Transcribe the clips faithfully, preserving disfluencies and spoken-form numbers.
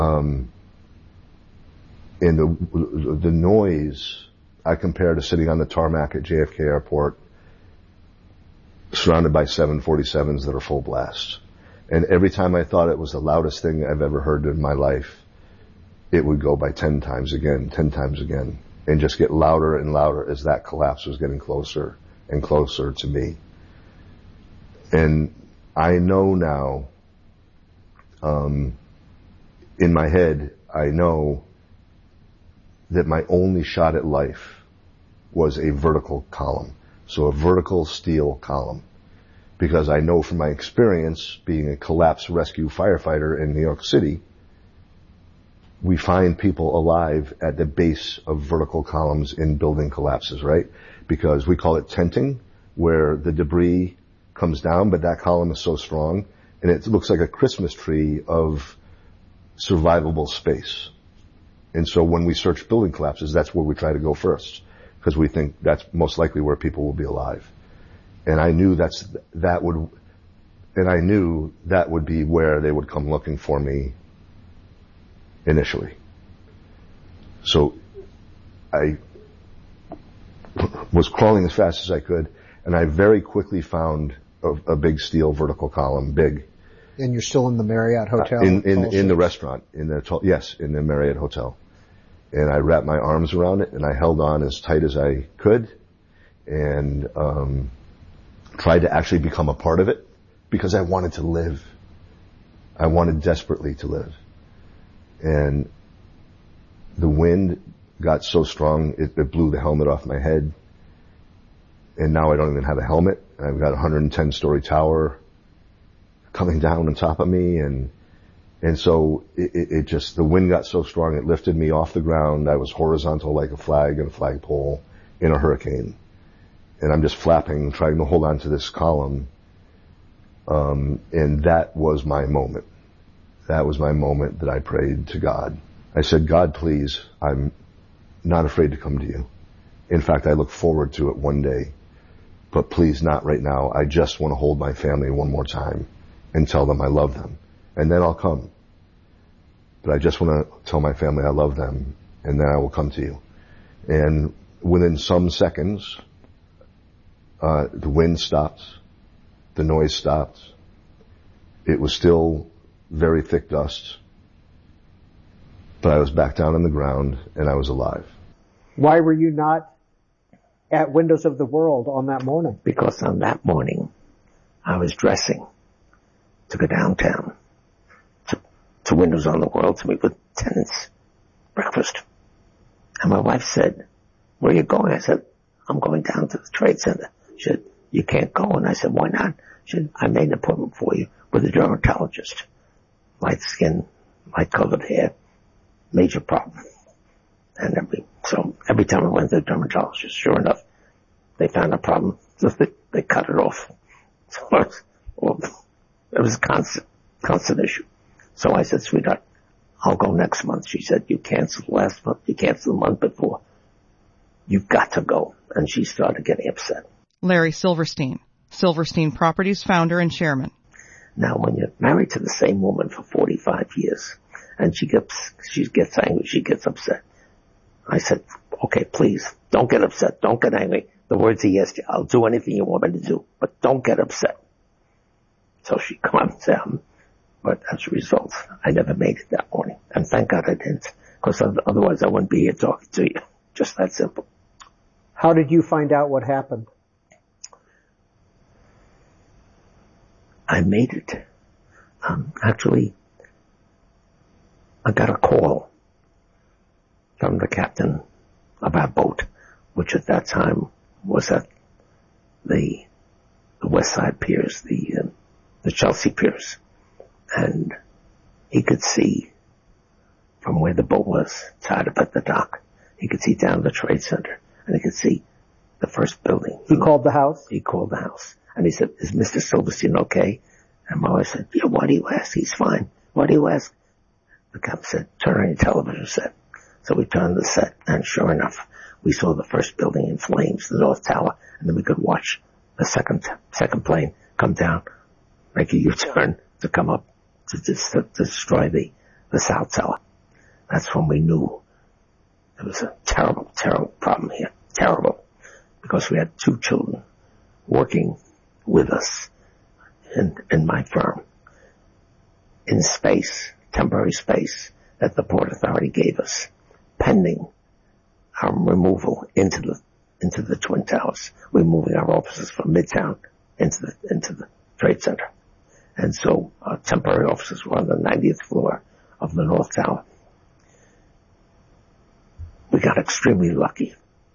Um, and the, the noise I compare to sitting on the tarmac at J F K Airport, surrounded by seven forty-sevens that are full blast. And every time I thought it was the loudest thing I've ever heard in my life, it would go by ten times again, ten times again, and just get louder and louder as that collapse was getting closer and closer to me. And I know now, um, in my head, I know that my only shot at life was a vertical column. So a vertical steel column. Because I know from my experience being a collapse rescue firefighter in New York City, we find people alive at the base of vertical columns in building collapses, right? Because we call it tenting, where the debris comes down, but that column is so strong, and it looks like a Christmas tree of survivable space. And so when we search building collapses, that's where we try to go first, because we think that's most likely where people will be alive. And I knew that's, that would, and I knew that would be where they would come looking for me initially. So I was crawling as fast as I could, and I very quickly found a, a big steel vertical column, big. And you're still in the Marriott Hotel? Uh, in, in, in the restaurant, in the, yes, in the Marriott Hotel. And I wrapped my arms around it, and I held on as tight as I could, and, um, tried to actually become a part of it, because I wanted to live. I wanted desperately to live. And the wind got so strong, it, it blew the helmet off my head. And now I don't even have a helmet. I've got a one hundred ten story tower coming down on top of me, and and so it, it, it just, the wind got so strong, it lifted me off the ground. I was horizontal like a flag in a flagpole in a hurricane. And I'm just flapping, trying to hold on to this column. Um, and that was my moment. That was my moment that I prayed to God. I said, God, please, I'm not afraid to come to you. In fact, I look forward to it one day. But please, not right now. I just want to hold my family one more time and tell them I love them. And then I'll come. But I just want to tell my family I love them, and then I will come to you. And within some seconds, uh, the wind stopped. The noise stopped. It was still very thick dust. But I was back down on the ground, and I was alive. Why were you not at Windows of the World on that morning? Because on that morning, I was dressing to go downtown to, to Windows on the World to meet with tenants. Breakfast. And my wife said, where are you going? I said, I'm going down to the Trade Center. She said, you can't go. And I said, why not? She said, I made an appointment for you with a dermatologist. Light skin, light colored hair, major problem. And every, so every time I went to the dermatologist, sure enough, they found a problem. So they, they cut it off. So it was, well, it was a constant, constant issue. So I said, sweetheart, I'll go next month. She said, you canceled last month. You canceled the month before. You've got to go. And she started getting upset. Larry Silverstein, Silverstein Properties founder and chairman. Now, when you're married to the same woman for forty-five years, and she gets, she gets angry, she gets upset. I said, okay, please, don't get upset, don't get angry. The words he asked you, I'll do anything you want me to do, but don't get upset. So she calmed down, but as a result, I never made it that morning. And thank God I didn't, because otherwise I wouldn't be here talking to you. Just that simple. How did you find out what happened? I made it. Um, actually, I got a call from the captain of our boat, which at that time was at the, the West Side Piers, the, uh, the Chelsea Piers. And he could see from where the boat was tied up at the dock. He could see down the Trade Center, and he could see the first building. He called the house? He called the house. And he said, is Mister Silverstein okay? And my wife said, yeah, why do you ask? He's fine. Why do you ask? The captain said, turn on your television set. So we turned the set, and sure enough, we saw the first building in flames, the North Tower, and then we could watch the second, second plane come down, make a U-turn to come up to, to, to destroy the, the South Tower. That's when we knew there was a terrible, terrible problem here. Terrible. Because we had two children working with us in, in my firm in space, temporary space that the Port Authority gave us, pending our removal into the into the Twin Towers. We're moving our offices from Midtown into the into the Trade Center. And so our temporary offices were on the ninetieth floor of the North Tower. We got extremely lucky.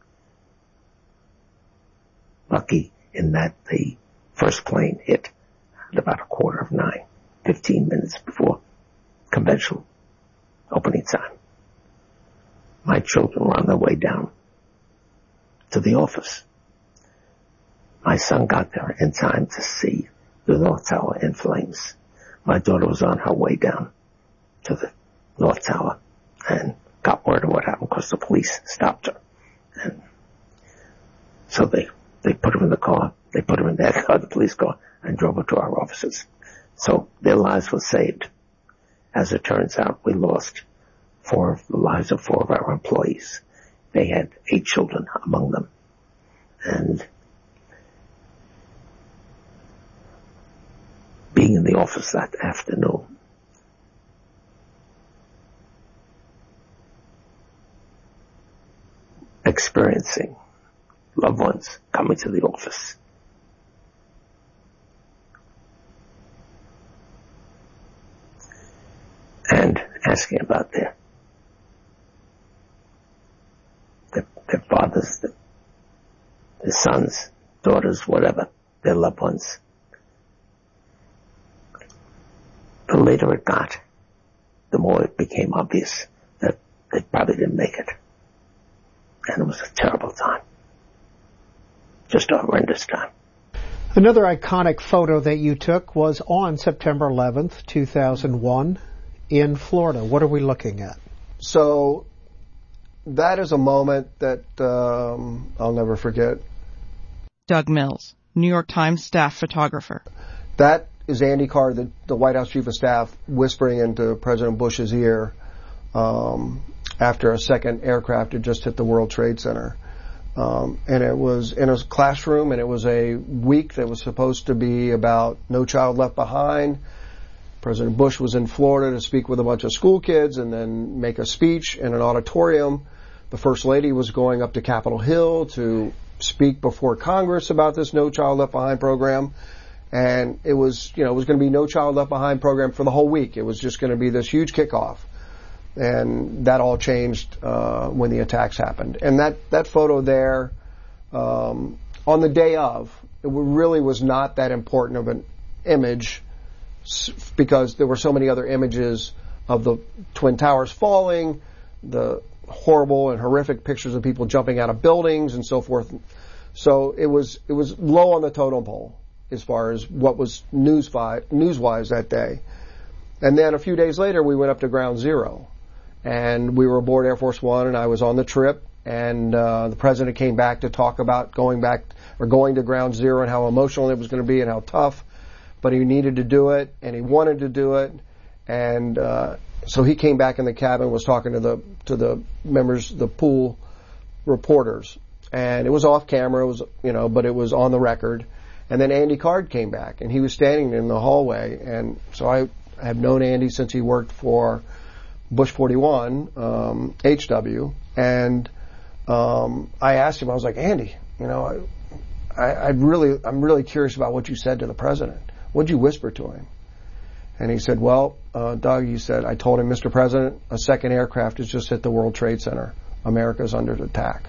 Lucky in that the first plane hit at about a quarter of nine, fifteen minutes before conventional opening time. My children were on their way down to the office. My son got there in time to see the North Tower in flames. My daughter was on her way down to the North Tower and got word of what happened because the police stopped her. And so they, they put her in the car, they put her in their car, the police car, and drove her to our offices. So their lives were saved. As it turns out, we lost four of the lives of four of our employees. They had eight children among them. And being in the office that afternoon, experiencing loved ones coming to the office, and asking about their their, their fathers, their, their sons, daughters, whatever, their loved ones. The later it got, the more it became obvious that they probably didn't make it. And it was a terrible time. Just a horrendous time. Another iconic photo that you took was on September eleventh, two thousand one, in Florida. What are we looking at? So that is a moment that um, I'll never forget. Doug Mills, New York Times staff photographer. That is Andy Card, the, the White House Chief of Staff, whispering into President Bush's ear um, after a second aircraft had just hit the World Trade Center. Um, and it was in a classroom, and it was a week that was supposed to be about No Child Left Behind. President Bush was in Florida to speak with a bunch of school kids and then make a speech in an auditorium. The First Lady was going up to Capitol Hill to speak before Congress about this No Child Left Behind program. And it was, you know, it was going to be No Child Left Behind program for the whole week. It was just going to be this huge kickoff. And that all changed uh, when the attacks happened. And that, that photo there, um, on the day of, it really was not that important of an image because there were so many other images of the Twin Towers falling, the horrible and horrific pictures of people jumping out of buildings and so forth. So it was it was low on the totem pole as far as what was news-wise, news-wise that day. And then a few days later, we went up to Ground Zero. And we were aboard Air Force One, and I was on the trip, and uh, the president came back to talk about going back, or going to Ground Zero and how emotional it was going to be and how tough, but he needed to do it, and he wanted to do it, and uh, so he came back in the cabin, was talking to the to the members, the pool reporters, and it was off camera, it was, you know, but it was on the record. And then Andy Card came back, and he was standing in the hallway, and so I have known Andy since he worked for Bush forty-one, um, H W, and um, I asked him, I was like, Andy, you know, I, I, I really, I'm really curious about what you said to the president. What'd you whisper to him? And he said, well, uh, Doug, he said, I told him, Mister President, a second aircraft has just hit the World Trade Center. America's under attack.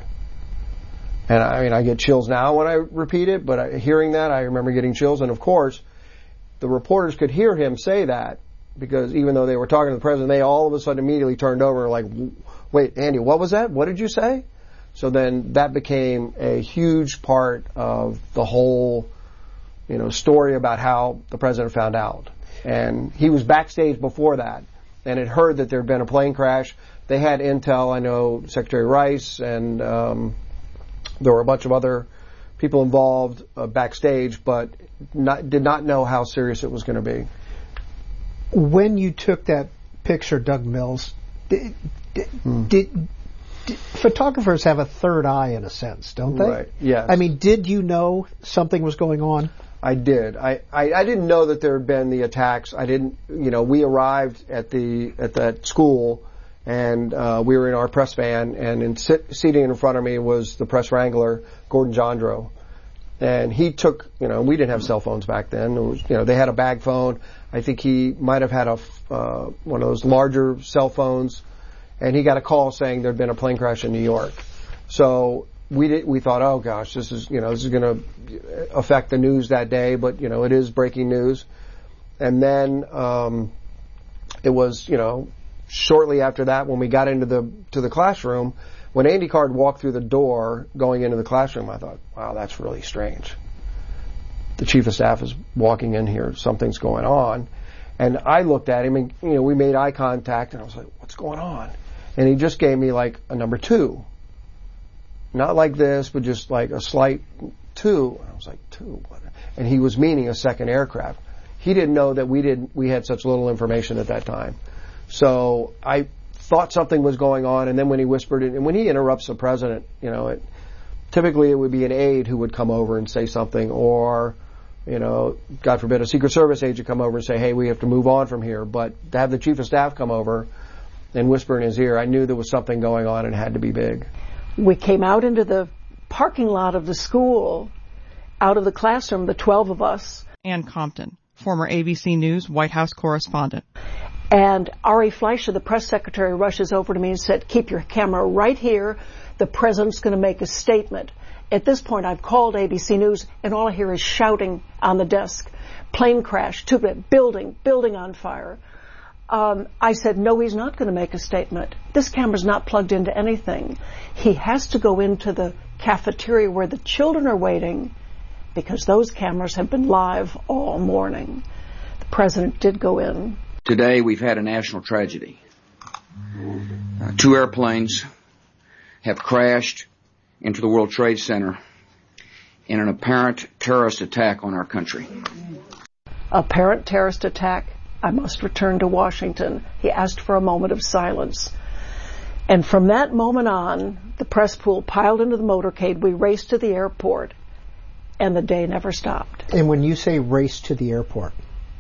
And I mean, I get chills now when I repeat it, but I, hearing that, I remember getting chills. And of course, the reporters could hear him say that, because even though they were talking to the president, they all of a sudden immediately turned over and were like, wait, Andy, what was that? What did you say? So then that became a huge part of the whole, you know, story about how the president found out. And he was backstage before that and had heard that there had been a plane crash. They had intel. I know Secretary Rice and um, there were a bunch of other people involved uh, backstage, but not, did not know how serious it was going to be. When you took that picture Doug Mills. Did, did, Hmm. did, did photographers have a third eye in a sense, don't they? Right, yes. I mean, did you know something was going on? I did. I, I, I didn't know that there had been the attacks. I didn't, you know, we arrived at the at that school, and uh, we were in our press van, and in sit, seating in front of me was the press wrangler, Gordon Jandro. And he took, you know, we didn't have cell phones back then. It was, you know, they had a bag phone. I think he might have had a uh, one of those larger cell phones, and he got a call saying there'd been a plane crash in New York. So we did, we thought, oh gosh, this is, you know, this is going to affect the news that day, but you know, it is breaking news. And then um, it was, you know, shortly after that when we got into the to the classroom. When Andy Card walked through the door going into the classroom, I thought, wow, that's really strange. The chief of staff is walking in here. Something's going on. And I looked at him and, you know, we made eye contact and I was like, what's going on? And he just gave me like a number two. Not like this, but just like a slight two. And I was like, two? What? And he was meaning a second aircraft. He didn't know that we didn't, we had such little information at that time. So I thought something was going on, and then when he whispered it, and when he interrupts the president, you know, it, typically it would be an aide who would come over and say something, or, you know, God forbid, a Secret Service agent come over and say, hey, we have to move on from here. But to have the chief of staff come over and whisper in his ear, I knew there was something going on and it had to be big. We came out into the parking lot of the school, out of the classroom, the twelve of us. Ann Compton, former A B C News White House correspondent. And Ari Fleischer, the press secretary, rushes over to me and said, keep your camera right here. The president's going to make a statement. At this point, I've called A B C News, and all I hear is shouting on the desk. Plane crash, two, building, building on fire. Um, I said, no, he's not going to make a statement. This camera's not plugged into anything. He has to go into the cafeteria where the children are waiting, because those cameras have been live all morning. The president did go in. Today we've had a national tragedy. Uh, two airplanes have crashed into the World Trade Center in an apparent terrorist attack on our country. Apparent terrorist attack. I must return to Washington. He asked for a moment of silence. And from that moment on, the press pool piled into the motorcade. We raced to the airport, and the day never stopped. And when you say race to the airport,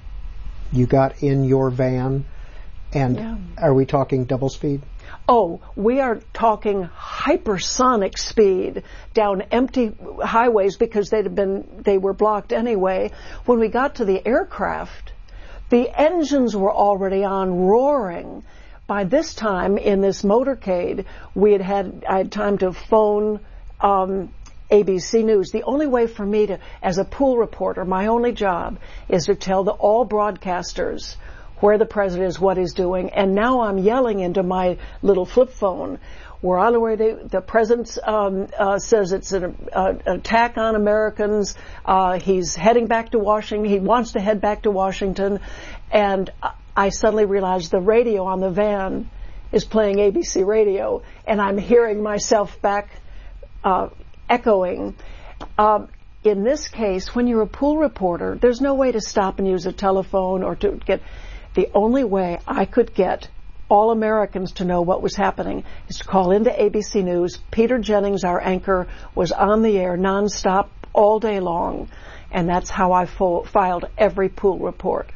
you got in your van, and yeah. Are we talking double speed? Oh, we are talking hypersonic speed down empty highways because they'd have been, they were blocked anyway. When we got to the aircraft, the engines were already on, roaring. By this time in this motorcade, we had had, I had time to phone um, A B C News. The only way for me to, as a pool reporter, my only job is to tell the all broadcasters where the president is, what he's doing. And now I'm yelling into my little flip phone. We're on the way to, the president um, uh, says it's an, uh, an attack on Americans. Uh, he's heading back to Washington. He wants to head back to Washington. And I suddenly realized the radio on the van is playing A B C radio, and I'm hearing myself back uh, echoing. Um, in this case, when you're a pool reporter, there's no way to stop and use a telephone or to get... The only way I could get all Americans to know what was happening is to call into A B C News. Peter Jennings, our anchor, was on the air nonstop all day long, and that's how I fo- filed every pool report.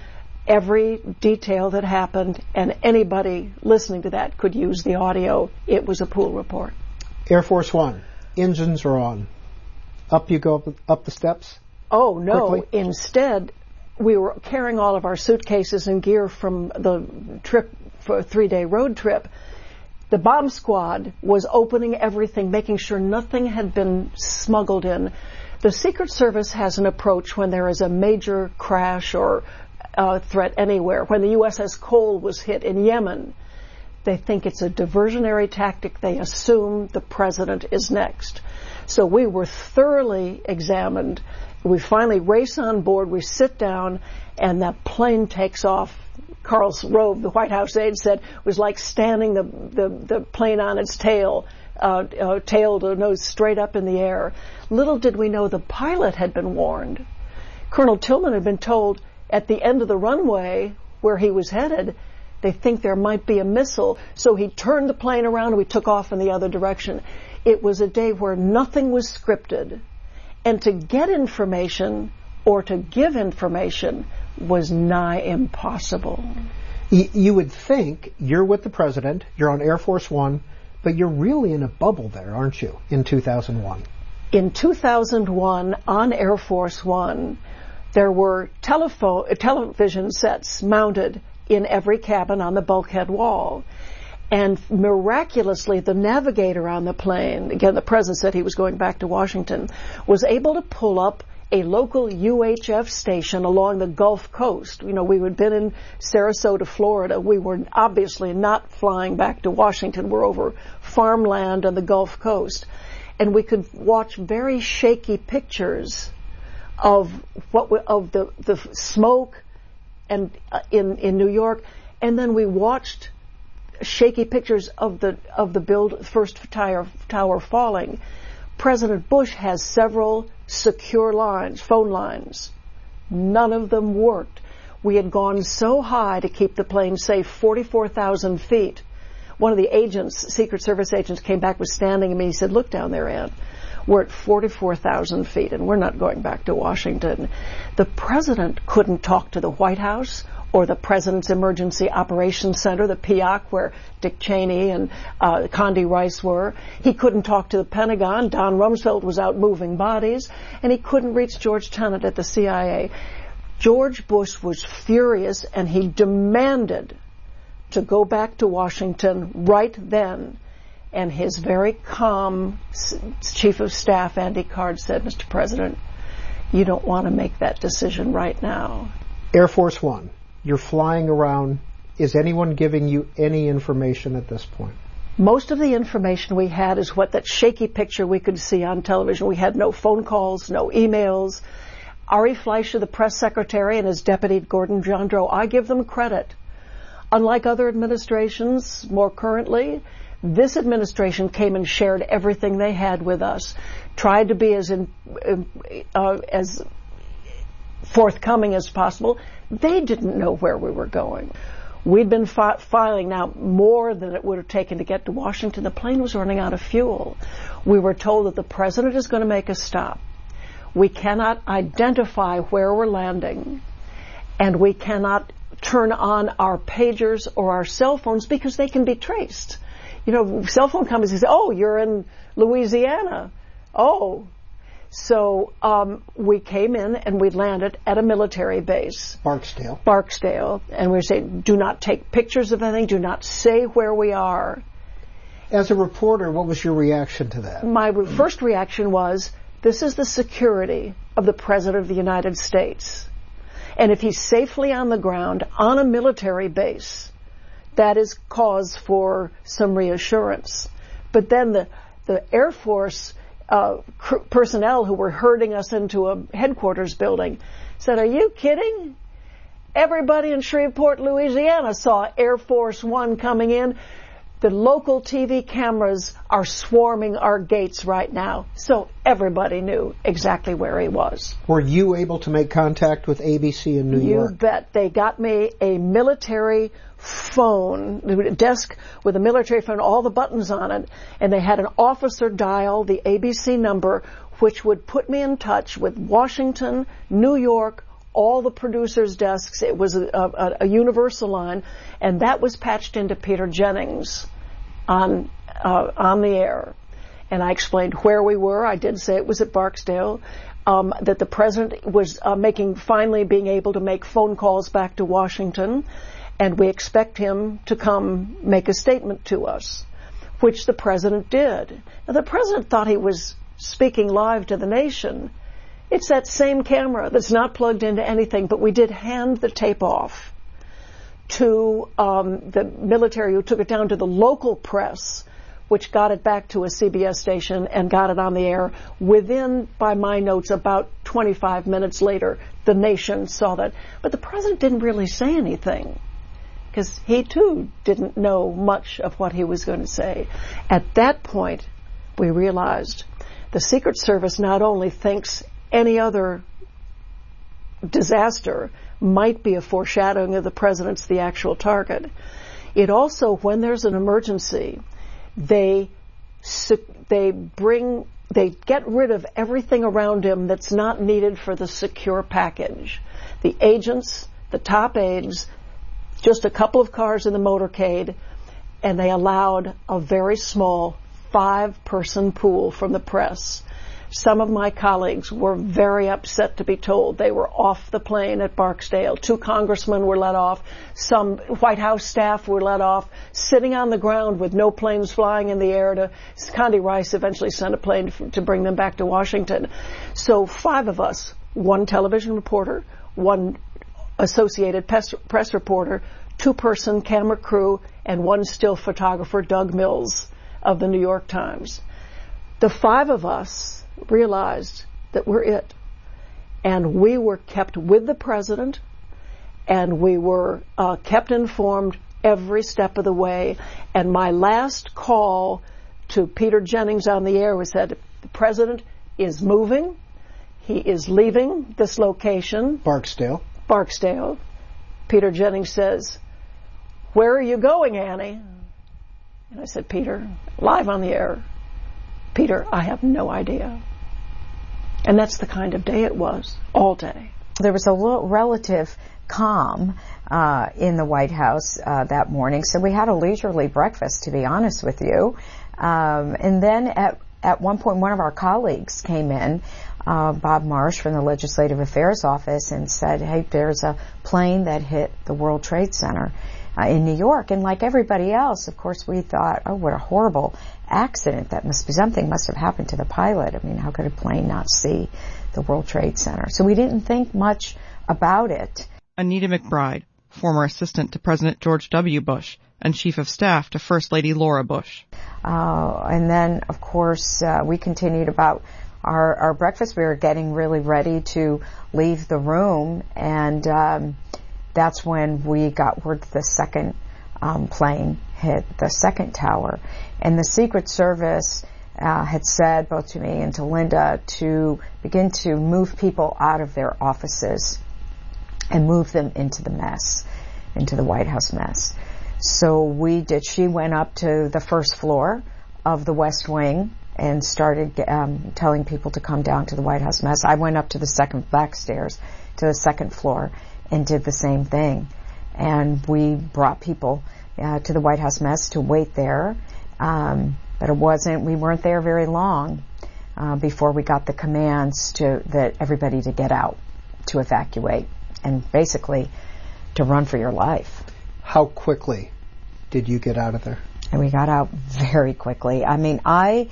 Every detail that happened, and anybody listening to that could use the audio. It was a pool report. Air Force One, engines are on. Up you go up, up the steps? Oh, no. Quickly? Instead, we were carrying all of our suitcases and gear from the trip, for a three-day road trip. The bomb squad was opening everything, making sure nothing had been smuggled in. The Secret Service has an approach when there is a major crash or uh, threat anywhere. When the U S S Cole was hit in Yemen, they think it's a diversionary tactic. They assume the president is next. So we were thoroughly examined. We finally race on board, we sit down, and that plane takes off. Carl Rove, the White House aide, said it was like standing the, the, the plane on its tail, uh, uh, tail to nose straight up in the air. Little did we know the pilot had been warned. Colonel Tillman had been told at the end of the runway where he was headed They think there might be a missile. So he turned the plane around and we took off in the other direction. It was a day where nothing was scripted. And to get information or to give information was nigh impossible. You would think you're with the president, you're on Air Force One, but you're really in a bubble there, aren't you, in two thousand one? In two thousand one, on Air Force One, there were telephone, television sets mounted in every cabin on the bulkhead wall. And miraculously, the navigator on the plane, again, the president said he was going back to Washington, was able to pull up a local U H F station along the Gulf Coast. You know, we had been in Sarasota, Florida. We were obviously not flying back to Washington. We're over farmland on the Gulf Coast. And we could watch very shaky pictures of what we, of the, the smoke and uh, in in New York. And then we watched shaky pictures of the of the build first tower tower falling. President Bush has several secure lines, phone lines. None of them worked. We had gone so high to keep the plane safe, forty-four thousand feet. One of the agents, Secret Service agents, came back, was standing at me. He said, "Look down there, Ann. We're at forty-four thousand feet, and we're not going back to Washington." The president couldn't talk to the White House or the President's Emergency Operations Center, the P O C, where Dick Cheney and uh, Condi Rice were. He couldn't talk to the Pentagon. Don Rumsfeld was out moving bodies. And he couldn't reach George Tenet at the C I A. George Bush was furious, and he demanded to go back to Washington right then. And his very calm Chief of Staff, Andy Card, said, "Mister President, you don't want to make that decision right now." Air Force One. You're flying around. Is anyone giving you any information at this point? Most of the information we had is what that shaky picture we could see on television. We had no phone calls, no emails. Ari Fleischer, the press secretary, and his deputy, Gordon Jandreau, I give them credit. Unlike other administrations, more currently, this administration came and shared everything they had with us, tried to be as in, uh, as forthcoming as possible. They didn't know where we were going. We'd been fi- filing now more than it would have taken to get to Washington. The plane was running out of fuel. We were told that the president is going to make a stop. We cannot identify where we're landing, and we cannot turn on our pagers or our cell phones because they can be traced. You know, cell phone companies say, "Oh, you're in Louisiana." Oh. So um, we came in and we landed at a military base. Barksdale. Barksdale. And we say, do not take pictures of anything. Do not say where we are. As a reporter, what was your reaction to that? My re- first reaction was, this is the security of the President of the United States. And if he's safely on the ground on a military base, that is cause for some reassurance. But then the, the Air Force Uh, cr- personnel who were herding us into a headquarters building said, "Are you kidding? Everybody in Shreveport, Louisiana saw Air Force One coming in. The local T V cameras are swarming our gates right now." So everybody knew exactly where he was. Were you able to make contact with A B C in New you York? You bet. They got me a military phone, a desk with a military phone, all the buttons on it, and they had an officer dial the A B C number, which would put me in touch with Washington, New York, all the producers' desks. It was a, a, a universal line, and that was patched into Peter Jennings on uh, on the air. And I explained where we were. I did say it was at Barksdale, um, that the president was uh, making, finally being able to make phone calls back to Washington, and we expect him to come make a statement to us, which the president did. Now, the president thought he was speaking live to the nation. It's that same camera that's not plugged into anything, but we did hand the tape off to um, the military, who took it down to the local press, which got it back to a C B S station and got it on the air. Within, by my notes, about twenty-five minutes later, the nation saw that. But the president didn't really say anything, because he too didn't know much of what he was going to say. At that point, we realized the Secret Service not only thinks any other disaster might be a foreshadowing of the president's the actual target. It also, when there's an emergency, they they bring they get rid of everything around him that's not needed for the secure package. The agents, the top aides, just a couple of cars in the motorcade, and they allowed a very small five-person pool from the press. Some of my colleagues were very upset to be told they were off the plane at Barksdale. Two congressmen were let off. Some White House staff were let off, sitting on the ground with no planes flying in the air. To Condi Rice eventually sent a plane to bring them back to Washington. So five of us, one television reporter, one Associated Press, press reporter, two-person camera crew, and one still photographer, Doug Mills of the New York Times. The five of us realized that we're it. And we were kept with the president, and we were uh, kept informed every step of the way. And my last call to Peter Jennings on the air was that the president is moving. He is leaving this location. Barksdale. Barksdale. Peter Jennings says, "Where are you going, Annie?" And I said, "Peter, live on the air. Peter, I have no idea." And that's the kind of day it was, all day. There was a little relative calm uh, in the White House uh, that morning, so we had a leisurely breakfast, to be honest with you. Um, and then at, at one point, one of our colleagues came in, uh, Bob Marsh from the Legislative Affairs Office, and said, "Hey, there's a plane that hit the World Trade Center Uh, in New York." And like everybody else, of course, we thought, oh, what a horrible accident. That must be something must have happened to the pilot. I mean, how could a plane not see the World Trade Center? So we didn't think much about it. Anita McBride, former assistant to President George W. Bush and chief of staff to First Lady Laura Bush. Uh, and then, of course, uh, we continued about our, our breakfast. We were getting really ready to leave the room, and um, that's when we got word the second um, plane hit the second tower. And the Secret Service uh, had said, both to me and to Linda, to begin to move people out of their offices and move them into the mess, into the White House mess. So we did. She went up to the first floor of the West Wing and started um, telling people to come down to the White House mess. I went up to the second back stairs, to the second floor, and did the same thing. And we brought people uh, to the White House mess to wait there. Um, but it wasn't, we weren't there very long uh, before we got the commands to that everybody to get out, to evacuate, and basically to run for your life. How quickly did you get out of there? And we got out very quickly. I mean, I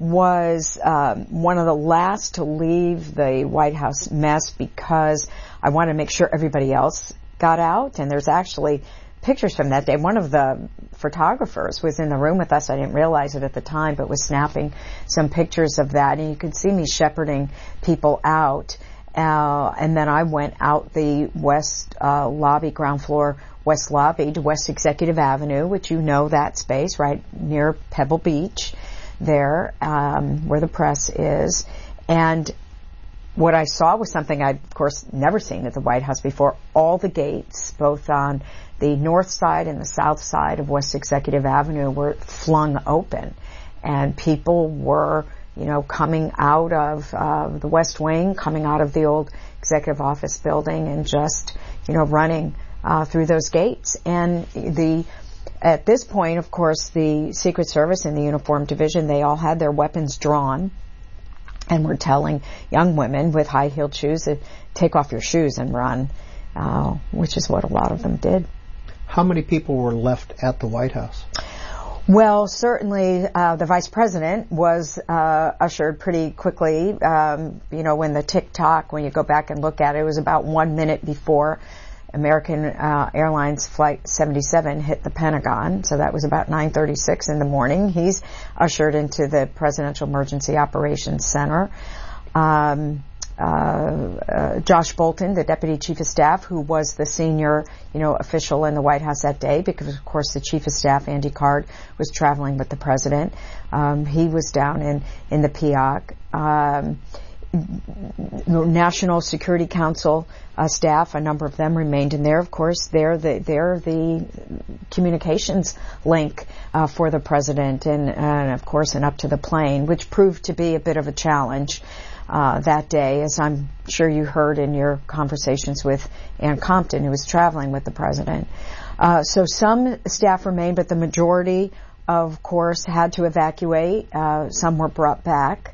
was um, one of the last to leave the White House mess because I wanted to make sure everybody else got out. And there's actually pictures from that day. One of the photographers was in the room with us. I didn't realize it at the time, but was snapping some pictures of that. And you could see me shepherding people out. Uh, and then I went out the west uh, lobby, ground floor west lobby to West Executive Avenue, which you know that space right near Pebble Beach there, um, where the press is. And what I saw was something I'd, of course, never seen at the White House before. All the gates, both on the north side and the south side of West Executive Avenue, were flung open. And people were, you know, coming out of uh, the West Wing, coming out of the old executive office building, and just, you know, running uh, through those gates. And the at this point, of course, the Secret Service and the Uniform Division, they all had their weapons drawn and were telling young women with high-heeled shoes to take off your shoes and run, uh, which is what a lot of them did. How many people were left at the White House? Well, certainly uh, the vice president was uh, ushered pretty quickly. Um, you know, when the tick-tock, when you go back and look at it, it was about one minute before American uh, Airlines Flight seventy-seven hit the Pentagon. So that was about nine thirty-six in the morning. He's ushered into the Presidential Emergency Operations Center. Um, uh, uh, Josh Bolten, the Deputy Chief of Staff, who was the senior, you know, official in the White House that day, because of course the Chief of Staff, Andy Card, was traveling with the President. Um, he was down in, in the P O C. Um, National Security Council uh, staff, a number of them remained in there. Of course, they're the, they're the communications link uh, for the president and, and, of course, and up to the plane, which proved to be a bit of a challenge uh, that day, as I'm sure you heard in your conversations with Ann Compton, who was traveling with the president. Uh, so some staff remained, but the majority, of course, had to evacuate. Uh, some were brought back.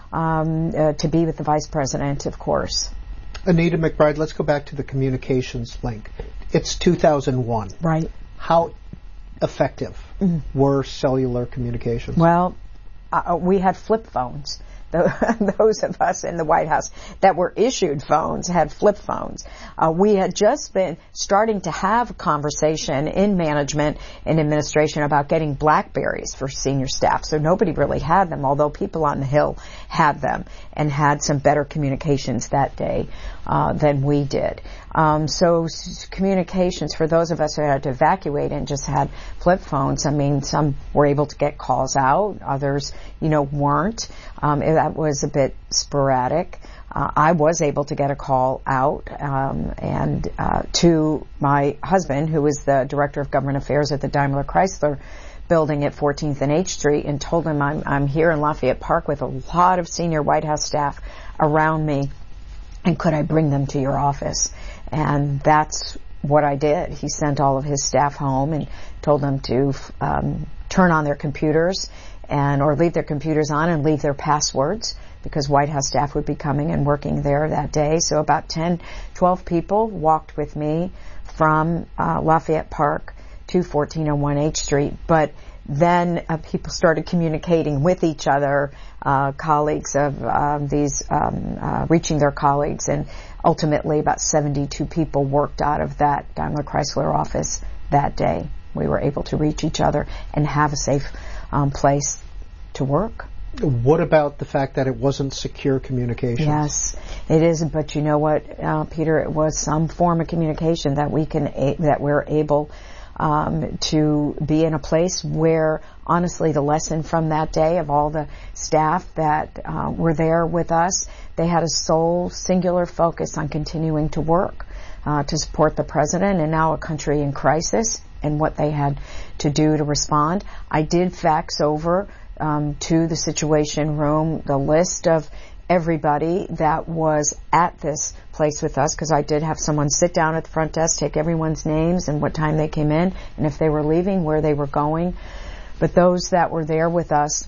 Um, uh, to be with the vice president, of course. Anita McBride, let's go back to the communications link. It's two thousand one. Right. How effective mm. were cellular communications? Well, uh, we had flip phones. Those of us in the White House that were issued phones had flip phones. Uh, we had just been starting to have a conversation in management and administration about getting BlackBerries for senior staff. So nobody really had them, although people on the Hill had them and had some better communications that day uh, than we did. Um, so s- communications for those of us who had to evacuate and just had flip phones, I mean, some were able to get calls out, others, you know, weren't. Um, it, that was a bit sporadic. Uh, I was able to get a call out um, and uh, to my husband, who was the director of government affairs at the Daimler Chrysler building at fourteenth and H Street, and told him I'm, I'm here in Lafayette Park with a lot of senior White House staff around me, and could I bring them to your office? And that's what I did. He sent all of his staff home and told them to um, turn on their computers and or leave their computers on and leave their passwords, because White House staff would be coming and working there that day. So about ten, twelve people walked with me from uh, Lafayette Park to fourteen oh one H Street. But then uh, people started communicating with each other, uh, colleagues of um, these, um, uh, reaching their colleagues, and ultimately about seventy-two people worked out of that Daimler Chrysler office that day. We were able to reach each other and have a safe um, place to work. What about the fact that it wasn't secure communications? Yes, it is. But you know what, uh, Peter? It was some form of communication that we can a- that we're able um, to be in a place where, honestly, the lesson from that day of all the staff that uh, were there with us, they had a sole, singular focus on continuing to work uh, to support the president and now a country in crisis and what they had to do to respond. I did fax over Um, to the Situation Room the list of everybody that was at this place with us, because I did have someone sit down at the front desk, take everyone's names and what time they came in, and if they were leaving, where they were going. But those that were there with us,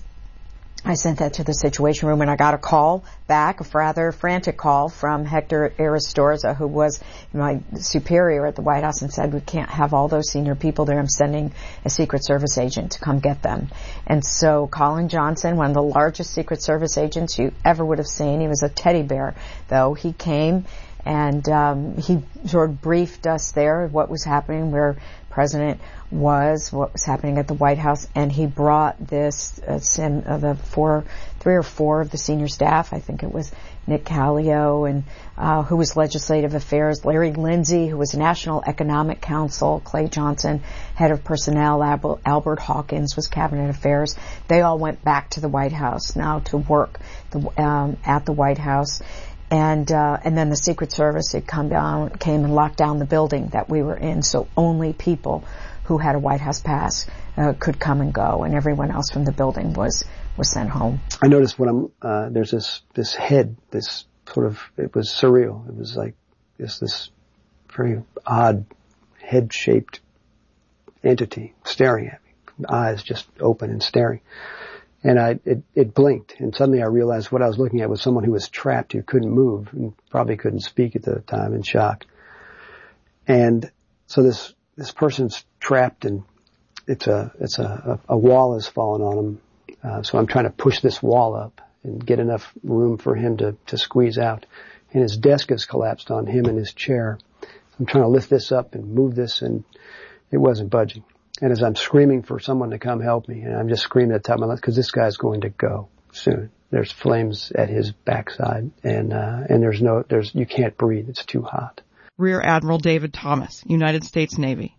I sent that to the Situation Room, and I got a call back, a rather frantic call from Hector Aristorza, who was my superior at the White House, and said, we can't have all those senior people there. I'm sending a Secret Service agent to come get them. And so Colin Johnson, one of the largest Secret Service agents you ever would have seen, he was a teddy bear, though, he came and um, he sort of briefed us there what was happening, where President was, what was happening at the White House, and he brought this, uh, sim, uh, the four, three or four of the senior staff, I think it was Nick Callio, and uh, who was Legislative Affairs, Larry Lindsey, who was National Economic Council, Clay Johnson, Head of Personnel, Albert, Albert Hawkins was Cabinet Affairs. They all went back to the White House now to work the, um, at the White House. And uh, and then the Secret Service had come down, came and locked down the building that we were in, so only people who had a White House pass uh, could come and go, and everyone else from the building was was sent home. I noticed when I'm uh, there's this this head, this sort of, it was surreal. It was like this this very odd head-shaped entity staring at me, eyes just open and staring. And I, it, it blinked, and suddenly I realized what I was looking at was someone who was trapped, who couldn't move, and probably couldn't speak at the time, in shock. And so this, this person's trapped, and it's a, it's a, a wall has fallen on him. Uh, so I'm trying to push this wall up and get enough room for him to, to squeeze out. And his desk has collapsed on him and his chair. I'm trying to lift this up and move this, and it wasn't budging. And as I'm screaming for someone to come help me, and I'm just screaming at the top of my lungs, because this guy's going to go soon. There's flames at his backside, and uh, and there's no, there's you can't breathe. It's too hot. Rear Admiral David Thomas, United States Navy.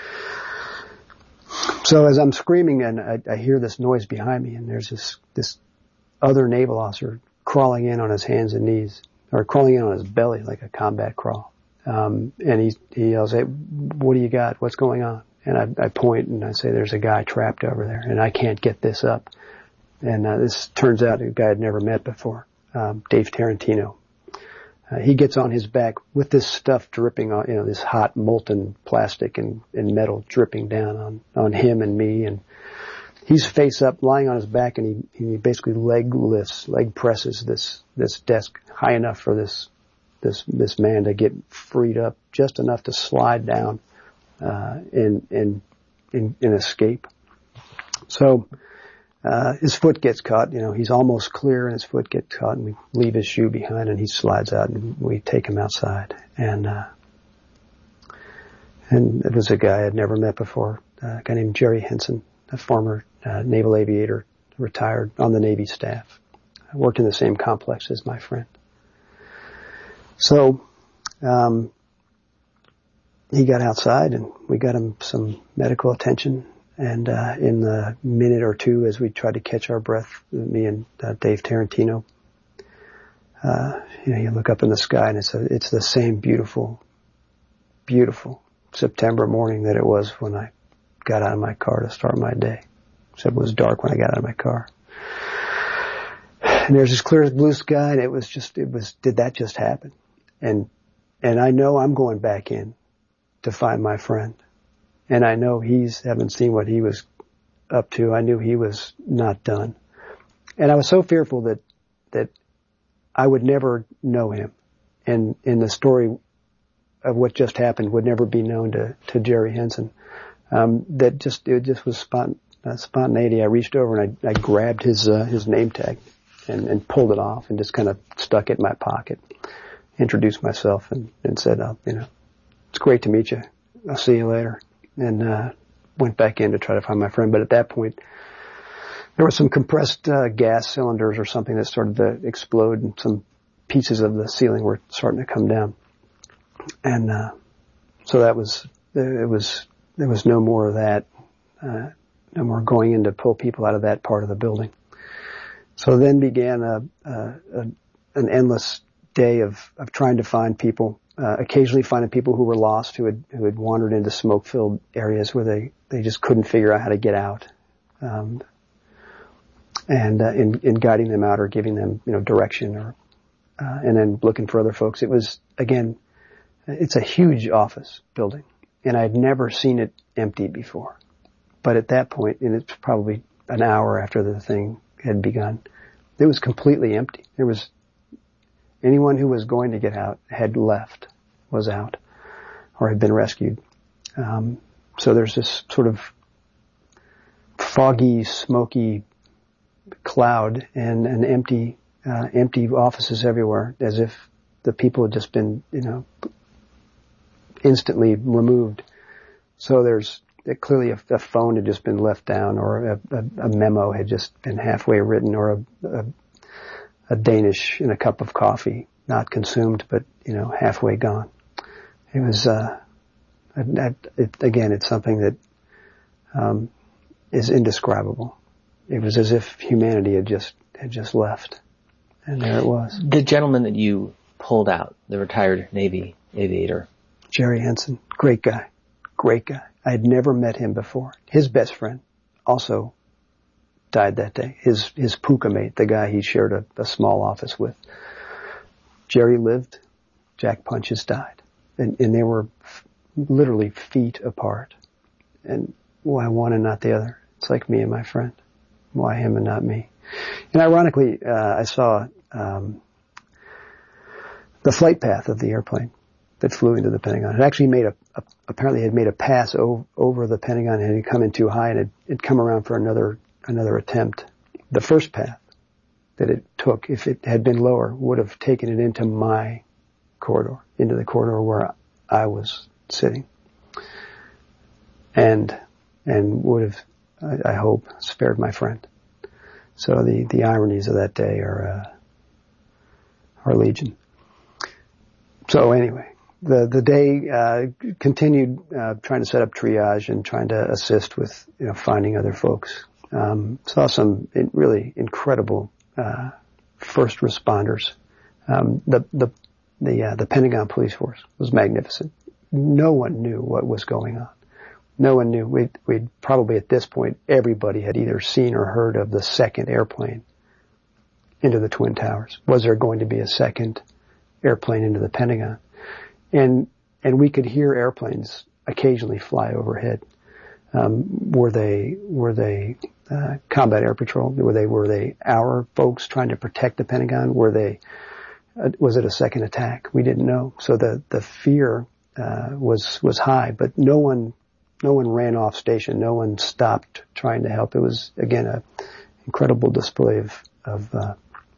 So as I'm screaming, and I, I hear this noise behind me, and there's this this other naval officer crawling in on his hands and knees, or crawling in on his belly like a combat crawl. Um, and he, he yells, "Hey, what do you got? What's going on?" And I, I point and I say, "There's a guy trapped over there and I can't get this up." And, uh, this turns out a guy I'd never met before, um, Dave Tarantino. Uh, he gets on his back with this stuff dripping on, you know, this hot molten plastic and, and metal dripping down on, on him and me. And he's face up, lying on his back, and he, he basically leg lifts, leg presses this, this desk high enough for this, this, this man to get freed up just enough to slide down, uh, and, and, and, and escape. So, uh, his foot gets caught, you know, he's almost clear and his foot gets caught, and we leave his shoe behind and he slides out and we take him outside. And, uh, and it was a guy I'd never met before, uh, a guy named Jerry Henson, a former uh, naval aviator, retired on the Navy staff. I worked in the same complex as my friend. So, um, he got outside and we got him some medical attention. And, uh, in the minute or two as we tried to catch our breath, me and uh, Dave Tarantino, uh, you know, you look up in the sky and it's a, it's the same beautiful, beautiful September morning that it was when I got out of my car to start my day. Except it was dark when I got out of my car. And there's this clear as blue sky, and it was just, it was, did that just happen? And, and I know I'm going back in to find my friend. And I know he's, haven't seen what he was up to. I knew he was not done. And I was so fearful that, that I would never know him. And, and the story of what just happened would never be known to, to Jerry Henson. Um, that just, it just was spont, uh, spontaneity. I reached over and I, I grabbed his, uh, his name tag and, and pulled it off and just kind of stuck it in my pocket, introduced myself and, and said, uh, you know, "It's great to meet you. I'll see you later." And, uh, went back in to try to find my friend. But at that point, there were some compressed, uh, gas cylinders or something that started to explode and some pieces of the ceiling were starting to come down. And, uh, so that was, it was, there was no more of that, uh, no more going in to pull people out of that part of the building. So then began a, a, a an endless day of, of trying to find people, uh, occasionally finding people who were lost, who had, who had wandered into smoke-filled areas where they, they just couldn't figure out how to get out. Um, and, uh, in, in guiding them out or giving them, you know, direction or, uh, and then looking for other folks. It was, again, it's a huge office building. And I'd never seen it empty before. But at that point, and it's probably an hour after the thing had begun, it was completely empty. There was, anyone who was going to get out had left, was out, or had been rescued. Um, so there's this sort of foggy, smoky cloud and an empty, uh, empty offices everywhere, as if the people had just been, you know, instantly removed. So there's clearly a, a phone had just been left down, or a, a, a memo had just been halfway written, or a, a, a Danish in a cup of coffee, not consumed, but, you know, halfway gone. It was, uh, it, it, again, it's something that, um, is indescribable. It was as if humanity had just, had just left. And there it was. The gentleman that you pulled out, the retired Navy aviator, Jerry Henson, great guy, great guy. I had never met him before. His best friend also died that day. His, his puka mate, the guy he shared a, a small office with. Jerry lived, Jack Punches died. And, and they were f- literally feet apart. And why one and not the other? It's like me and my friend. Why him and not me? And ironically, uh, I saw, um, the flight path of the airplane that flew into the Pentagon. It actually made a, a apparently had made a pass over, over the Pentagon and it had come in too high and it had come around for another, another attempt. The first path that it took, if it had been lower, would have taken it into my corridor, into the corridor where I was sitting. And, and would have, I, I hope, spared my friend. So the, the ironies of that day are, uh, are legion. So anyway, the, the day, uh, continued, uh, trying to set up triage and trying to assist with, you know, finding other folks. Um, saw some really incredible, uh, first responders. Um, the the the uh, the Pentagon police force was magnificent. No one knew what was going on. No one knew. We'd, we'd probably at this point everybody had either seen or heard of the second airplane into the Twin Towers. Was there going to be a second airplane into the Pentagon? And and we could hear airplanes occasionally fly overhead. Um, were they were they uh, combat air patrol? Were they were they our folks trying to protect the Pentagon? Were they uh, was it a second attack? We didn't know. So the the fear uh, was was high, but no one no one ran off station. No one stopped trying to help. It was again a incredible display of of, uh,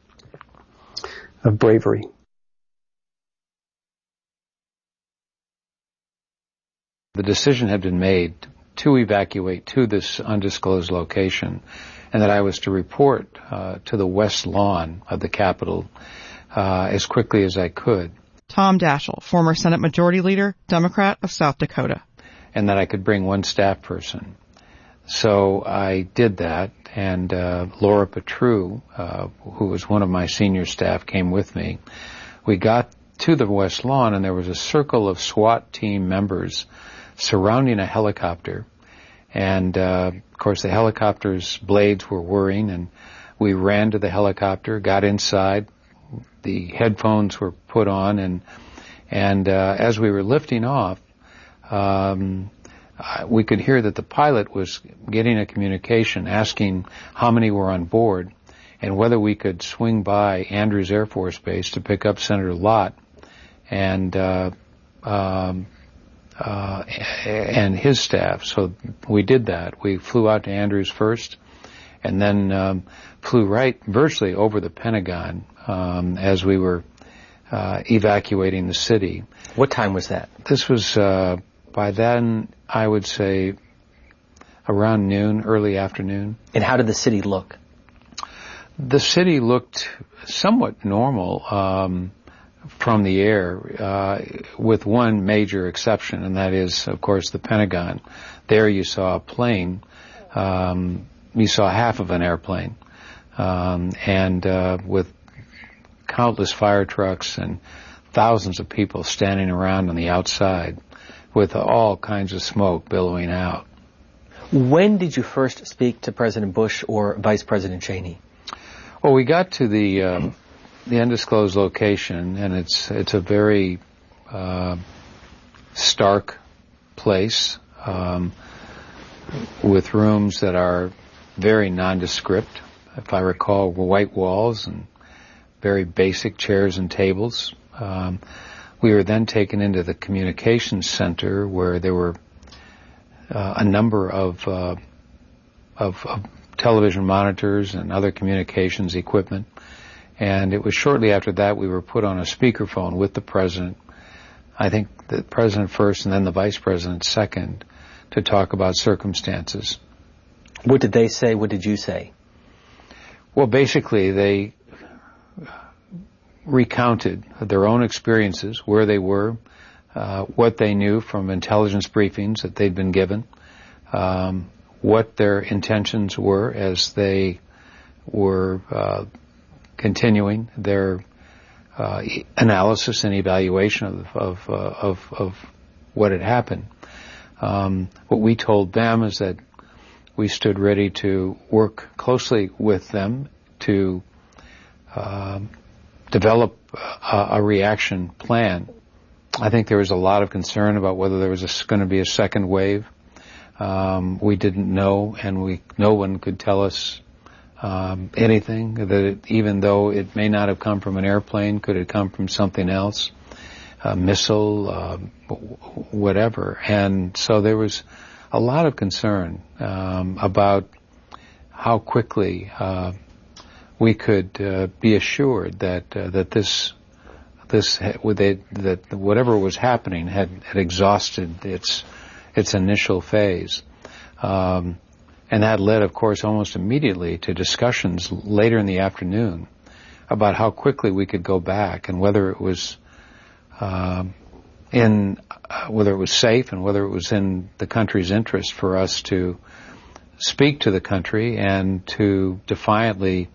of bravery. The decision had been made to evacuate to this undisclosed location, and that I was to report uh, to the west lawn of the Capitol uh, as quickly as I could. Tom Daschle, former Senate Majority Leader, Democrat of South Dakota. And that I could bring one staff person. So I did that, and uh, Laura Patru, uh, who was one of my senior staff, came with me. We got to the west lawn, and there was a circle of SWAT team members surrounding a helicopter, and uh, of course the helicopter's blades were whirring, and we ran to the helicopter, got inside, the headphones were put on, and and uh, as we were lifting off, um, we could hear that the pilot was getting a communication asking how many were on board and whether we could swing by Andrews Air Force Base to pick up Senator Lott and uh, um, Uh, and his staff. So we did that. We flew out to Andrews first, and then um, flew right virtually over the Pentagon um, as we were uh, evacuating the city. What time was that? This was, uh, by then, I would say, around noon, early afternoon. And how did the city look? The city looked somewhat normal. Um, from the air, uh, with one major exception, and that is, of course, the Pentagon. There you saw a plane, um, you saw half of an airplane, um, and uh, with countless fire trucks and thousands of people standing around on the outside with all kinds of smoke billowing out. When did you first speak to President Bush or Vice President Cheney? Well, we got to the... Um, the undisclosed location, and it's it's a very uh, stark place um, with rooms that are very nondescript. If I recall, white walls and very basic chairs and tables. Um, we were then taken into the communications center where there were uh, a number of, uh, of of television monitors and other communications equipment. And it was shortly after that we were put on a speakerphone with the president, I think the president first and then the vice president second, to talk about circumstances. What did they say? What did you say? Well, basically they recounted their own experiences, where they were, uh, what they knew from intelligence briefings that they'd been given, um, what their intentions were as they were uh, continuing their uh, analysis and evaluation of of, uh, of of what had happened. Um, what we told them is that we stood ready to work closely with them to uh, develop a, a reaction plan. I think there was a lot of concern about whether there was going to be a second wave. Um, we didn't know, and we no one could tell us Um, anything, that it, even though it may not have come from an airplane, could it come from something else, a missile, uh, whatever. And so there was a lot of concern um, about how quickly uh, we could uh, be assured that uh, that this this that whatever was happening had, had exhausted its its initial phase. Um, And that led, of course, almost immediately to discussions later in the afternoon about how quickly we could go back and whether it was uh, in uh, whether it was safe and whether it was in the country's interest for us to speak to the country and to defiantly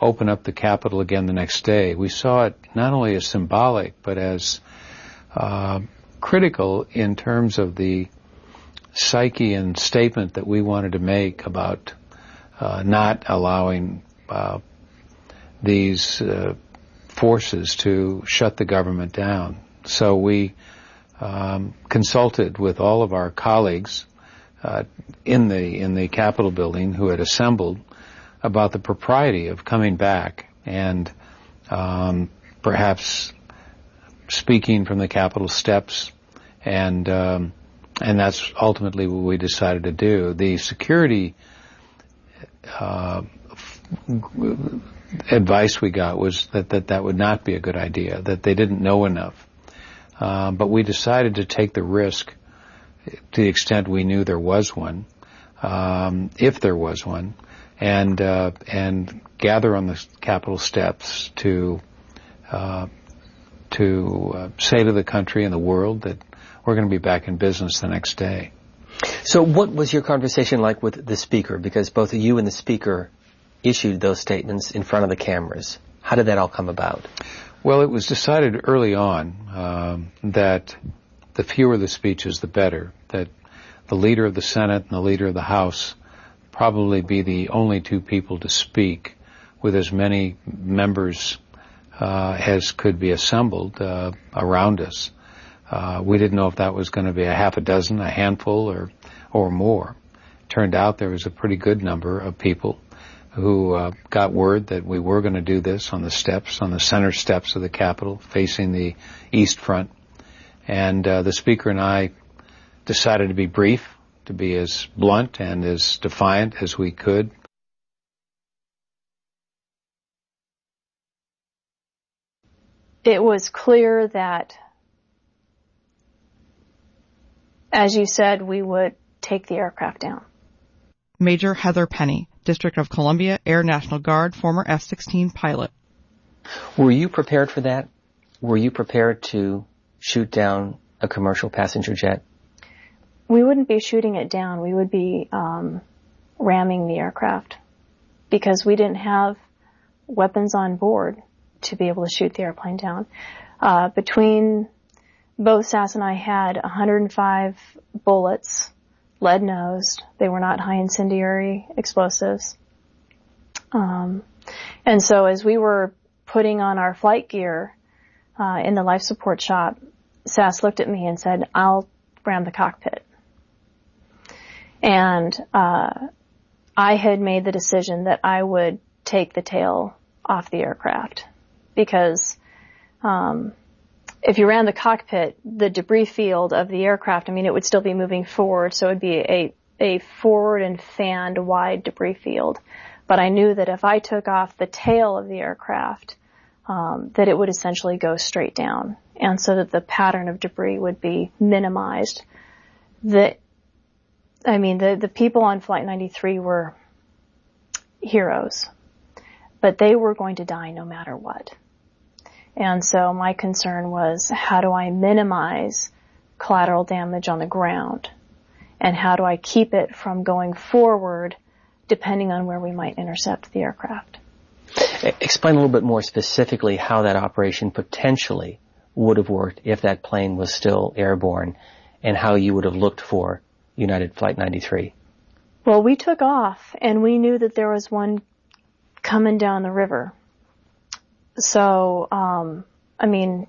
open up the Capitol again the next day, we saw it not only as symbolic, but as uh, critical in terms of the psyche and statement that we wanted to make about uh, not allowing uh, these uh, forces to shut the government down. So we um, consulted with all of our colleagues uh, in the in the Capitol building who had assembled about the propriety of coming back and um, perhaps speaking from the Capitol steps, and um, and that's ultimately what we decided to do. The security uh, advice we got was that, that that would not be a good idea, that they didn't know enough. Uh, but we decided to take the risk to the extent we knew there was one, um, if there was one, and uh, and gather on the Capitol steps to uh, to uh, say to the country and the world that we're going to be back in business the next day. So what was your conversation like with the Speaker? Because both you and the Speaker issued those statements in front of the cameras. How did that all come about? Well, it was decided early on um, that the fewer the speeches, the better, that the leader of the Senate and the leader of the House probably be the only two people to speak with as many members uh, as could be assembled uh, around us. Uh, we didn't know if that was going to be a half a dozen, a handful, or or more. Turned out there was a pretty good number of people who uh, got word that we were going to do this on the steps, on the center steps of the Capitol, facing the east front. And uh, the Speaker and I decided to be brief, to be as blunt and as defiant as we could. It was clear that, as you said, we would take the aircraft down. Major Heather Penny, District of Columbia Air National Guard, former F sixteen pilot. Were you prepared for that? Were you prepared to shoot down a commercial passenger jet? We wouldn't be shooting it down. We would be um, ramming the aircraft because we didn't have weapons on board to be able to shoot the airplane down. Uh, between both Sass and I had one hundred five bullets, lead-nosed. They were not high incendiary explosives. Um, and so as we were putting on our flight gear uh, in the life support shop, Sass looked at me and said, "I'll ram the cockpit." And uh, I had made the decision that I would take the tail off the aircraft because um, if you ran the cockpit, the debris field of the aircraft, I mean, it would still be moving forward, so it would be a, a forward and fanned wide debris field. But I knew that if I took off the tail of the aircraft, um, that it would essentially go straight down, and so that the pattern of debris would be minimized. The, I mean, the, the people on Flight ninety-three were heroes, but they were going to die no matter what. And so my concern was, how do I minimize collateral damage on the ground? And how do I keep it from going forward depending on where we might intercept the aircraft? Explain a little bit more specifically how that operation potentially would have worked if that plane was still airborne, and how you would have looked for United Flight ninety-three. Well, we took off, and we knew that there was one coming down the river. So, um, I mean,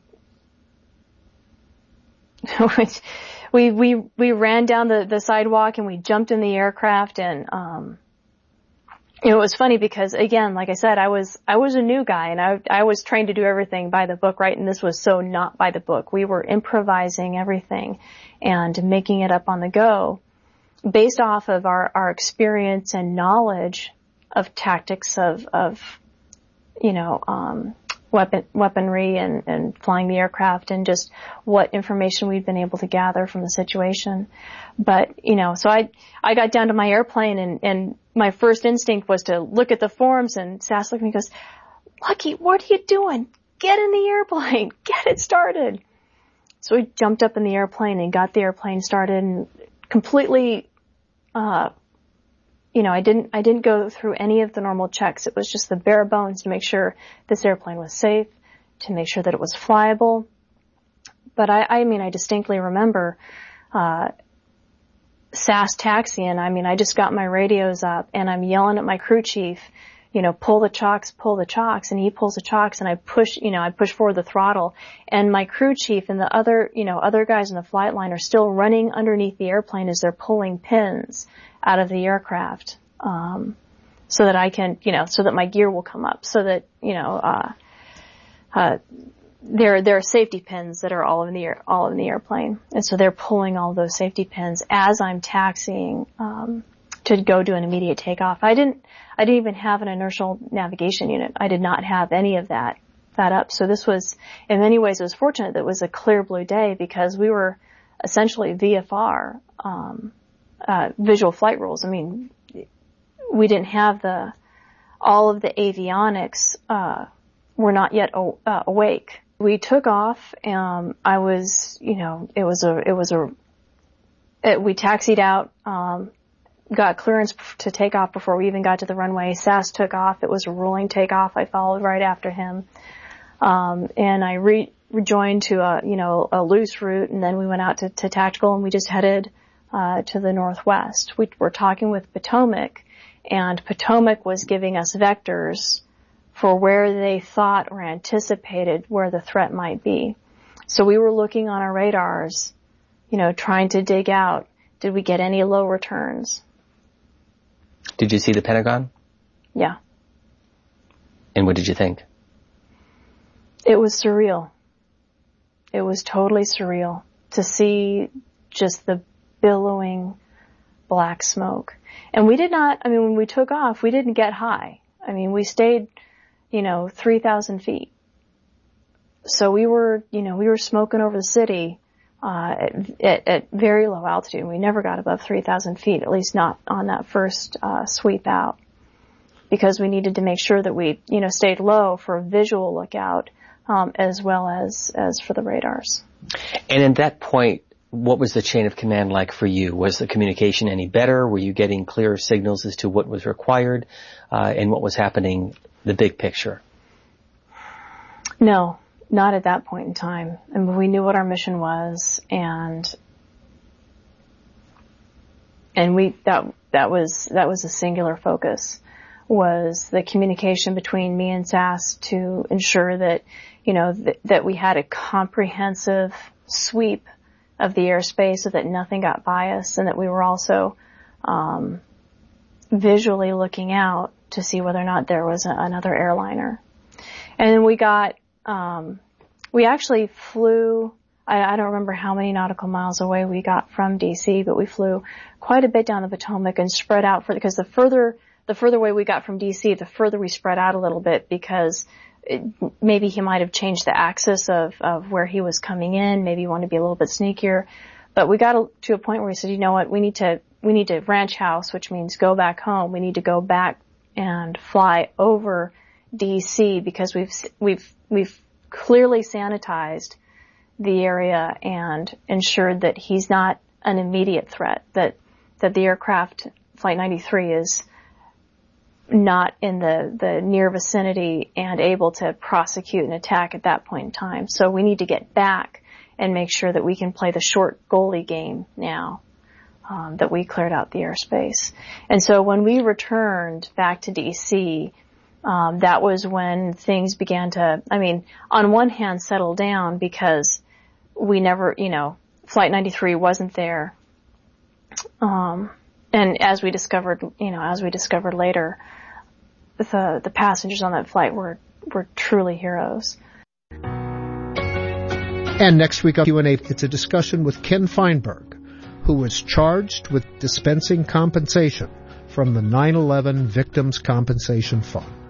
we, we, we ran down the, the sidewalk and we jumped in the aircraft, and, um, you know, it was funny because, again, like I said, I was, I was a new guy, and I, I was trained to do everything by the book, right? And this was so not by the book. We were improvising everything and making it up on the go based off of our, our experience and knowledge of tactics of, of, you know, um, weapon, weaponry and, and flying the aircraft, and just what information we'd been able to gather from the situation. But, you know, so I, I got down to my airplane, and, and my first instinct was to look at the forms, and Sass looked at me and goes, "Lucky, what are you doing? Get in the airplane. Get it started." So we jumped up in the airplane and got the airplane started, and completely, uh, you know, I didn't, I didn't go through any of the normal checks. It was just the bare bones to make sure this airplane was safe, to make sure that it was flyable. But I, I mean, I distinctly remember, uh, S A S taxiing. I mean, I just got my radios up and I'm yelling at my crew chief, you know, pull the chocks, pull the chocks, and he pulls the chocks, and I push, you know, I push forward the throttle, and my crew chief and the other, you know, other guys in the flight line are still running underneath the airplane as they're pulling pins out of the aircraft, um, so that I can, you know, so that my gear will come up, so that, you know, uh, uh, there, there are safety pins that are all in the air, all in the airplane, and so they're pulling all those safety pins as I'm taxiing, um, to go do an immediate takeoff. I didn't, I didn't even have an inertial navigation unit. I did not have any of that, that up. So this was, in many ways, it was fortunate that it was a clear blue day because we were essentially V F R, um, uh, visual flight rules. I mean, we didn't have the, all of the avionics, uh, were not yet o- uh, awake. We took off, um, I was, you know, it was a, it was a, it, we taxied out, um, got clearance to take off before we even got to the runway. S A S took off. It was a rolling takeoff. I followed right after him. Um, and I re- rejoined to a, you know, a loose route, and then we went out to, to tactical, and we just headed, uh, to the northwest. We were talking with Potomac, and Potomac was giving us vectors for where they thought or anticipated where the threat might be. So we were looking on our radars, you know, trying to dig out, did we get any low returns? Did you see the Pentagon? Yeah. And what did you think? It was surreal. It was totally surreal to see just the billowing black smoke. And we did not, I mean, when we took off, we didn't get high. I mean, we stayed, you know, three thousand feet. So we were, you know, we were smoking over the city, uh, at, at, at very low altitude. We never got above three thousand feet, at least not on that first, uh, sweep out, because we needed to make sure that we, you know, stayed low for a visual lookout, um, as well as, as for the radars. And at that point, what was the chain of command like for you? Was the communication any better? Were you getting clearer signals as to what was required, uh, and what was happening, the big picture? No, not at that point in time. And we knew what our mission was, and and we that that was that was a singular focus, was the communication between me and S A S to ensure that, you know, th- that we had a comprehensive sweep of the airspace so that nothing got by us, and that we were also um, visually looking out to see whether or not there was a, another airliner. And then we got, um, we actually flew, I, I don't remember how many nautical miles away we got from D C, but we flew quite a bit down the Potomac and spread out for, because the further, the further away we got from D C, the further we spread out a little bit, because it, maybe he might have changed the axis of, of where he was coming in. Maybe he wanted to be a little bit sneakier. But we got a, to a point where we said, you know what, we need to, we need to ranch house, which means go back home. We need to go back and fly over D C, because we've, we've, we've clearly sanitized the area and ensured that he's not an immediate threat, that, that the aircraft, Flight ninety-three, is not in the, the near vicinity and able to prosecute an attack at that point in time. So we need to get back and make sure that we can play the short goalie game now, um, that we cleared out the airspace. And so when we returned back to D C, um, that was when things began to, I mean, on one hand settle down, because we never, you know, Flight ninety-three wasn't there. Um, and as we discovered, you know, as we discovered later, the, the passengers on that flight were, were truly heroes. And next week on Q and A, it's a discussion with Ken Feinberg, who was charged with dispensing compensation from the nine eleven Victims' Compensation Fund.